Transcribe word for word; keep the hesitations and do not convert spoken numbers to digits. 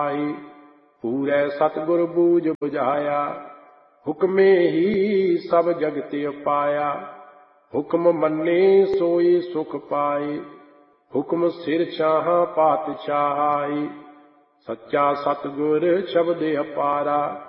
ਆਈ। ਪੂਰੈ ਸਤਿਗੁਰ ਬੂਝ ਬੁਝਾਇਆ, ਹੁਕਮੇ ਹੀ ਸਭ ਜਗਤ ਉਪਾਇਆ। ਹੁਕਮ ਮੰਨੇ ਸੋਈ ਸੁਖ ਪਾਏ, ਹੁਕਮ ਸਿਰ ਛਾਹਾਂ ਪਾਤਸ਼ਾਹੀ। ਸੱਚਾ ਸਤਿਗੁਰ ਸ਼ਬਦ ਅਪਾਰਾ,